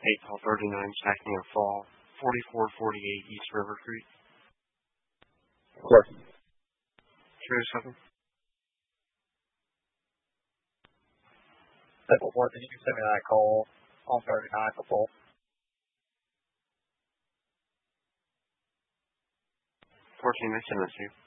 8-39 Sackmere Fall, 4448 East River Creek. Clerk. True 7. Simple 4, can you send me that call on 39 for full? 14, I send it to you.